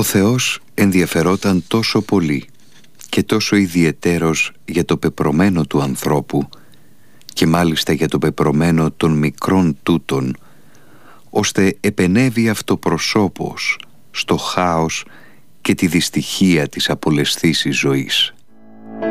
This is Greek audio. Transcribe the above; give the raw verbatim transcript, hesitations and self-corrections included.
Ο Θεός ενδιαφερόταν τόσο πολύ και τόσο ιδιαιτέρως για το πεπρωμένο του ανθρώπου, και μάλιστα για το πεπρωμένο των μικρών τούτων, ώστε επενέβη αυτοπροσώπως στο χάος και τη δυστυχία της απολεσθήσης ζωής.